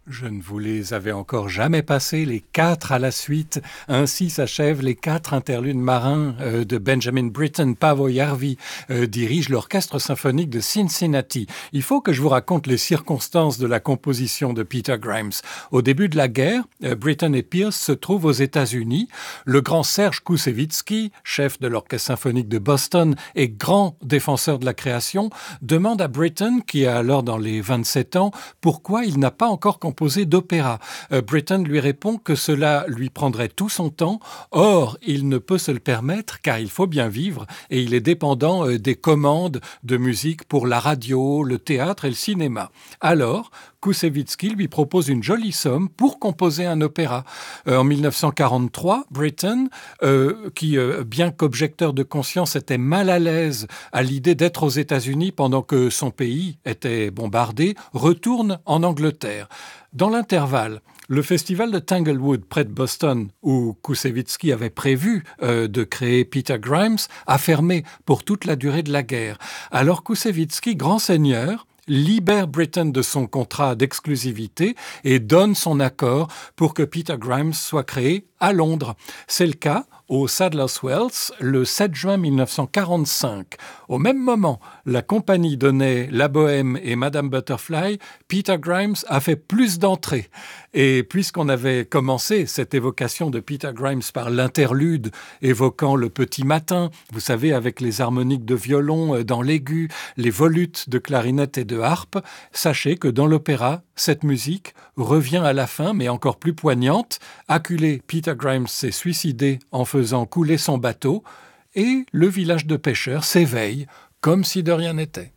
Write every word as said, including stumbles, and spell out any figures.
Je ne vous les avais encore jamais passés, les quatre à la suite. Ainsi s'achèvent les quatre interludes marins euh, de Benjamin Britten. Paavo Järvi euh, dirige l'orchestre symphonique de Cincinnati. Il faut que je vous raconte les circonstances de la composition de Peter Grimes. Au début de la guerre, euh, Britten et Pierce se trouvent aux États-Unis. Le grand Serge Koussevitzky, chef de l'orchestre symphonique de Boston et grand défenseur de la création, demande à Britten, qui a alors dans les vingt-sept ans, pourquoi il n'a pas encore composé composé d'opéra. Euh, Britten lui répond que cela lui prendrait tout son temps. Or, il ne peut se le permettre car il faut bien vivre et il est dépendant euh, des commandes de musique pour la radio, le théâtre et le cinéma. Alors, Koussevitzky lui propose une jolie somme pour composer un opéra. Euh, en dix-neuf cent quarante-trois, Britten, euh, qui, euh, bien qu'objecteur de conscience, était mal à l'aise à l'idée d'être aux États-Unis pendant que son pays était bombardé, retourne en Angleterre. Dans l'intervalle, le festival de Tanglewood, près de Boston, où Koussevitzky avait prévu euh, de créer Peter Grimes, a fermé pour toute la durée de la guerre. Alors Koussevitzky, grand seigneur, libère Britten de son contrat d'exclusivité et donne son accord pour que Peter Grimes soit créé à Londres. C'est le cas au Sadler's Wells le sept juin dix-neuf cent quarante-cinq. Au même moment, la compagnie donnait La Bohème et Madame Butterfly. Peter Grimes a fait plus d'entrées. Et puisqu'on avait commencé cette évocation de Peter Grimes par l'interlude évoquant le petit matin, vous savez, avec les harmoniques de violon dans l'aigu, les volutes de clarinette et de harpe, sachez que dans l'opéra, cette musique revient à la fin, mais encore plus poignante. Acculé, Peter Grimes s'est suicidé en faisant couler son bateau et le village de pêcheurs s'éveille comme si de rien n'était.